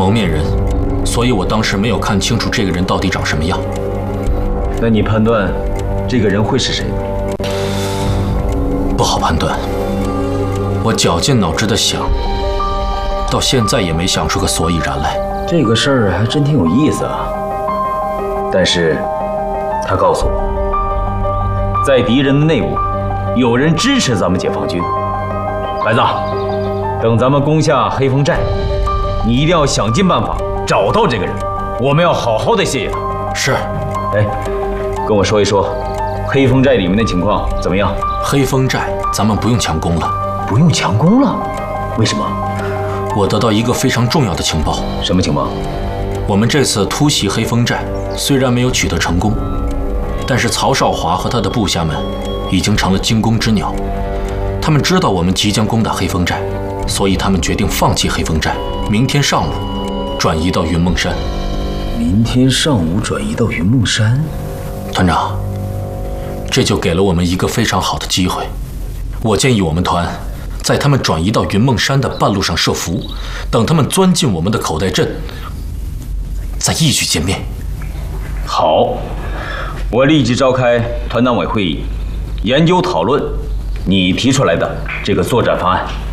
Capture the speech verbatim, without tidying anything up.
蒙面人，所以我当时没有看清楚这个人到底长什么样。 那你判断这个人会是谁？ 不好判断。我绞尽脑汁的想，到现在也没想出个所以然来。 这个事儿还真挺有意思啊。但是，他告诉我，在敌人的内部，有人支持咱们解放军。白子，等咱们攻下黑风寨，你一定要想尽办法找到这个人，我们要好好的谢谢他。 是。 哎，跟我说一说，黑风寨里面的情况怎么样？ 黑风寨，咱们不用强攻了。 不用强攻了？为什么？ 我得到一个非常重要的情报。 什么情报？ 我们这次突袭黑风寨，虽然没有取得成功，但是曹少华和他的部下们已经成了惊弓之鸟。他们知道我们即将攻打黑风寨，所以他们决定放弃黑风寨，明天上午转移到云梦山。 明天上午转移到云梦山？ 团长，这就给了我们一个非常好的机会。我建议我们团在他们转移到云梦山的半路上设伏，等他们钻进我们的口袋阵，再一举歼灭。 好，我立即召开团党委会议，研究讨论你提出来的这个作战方案。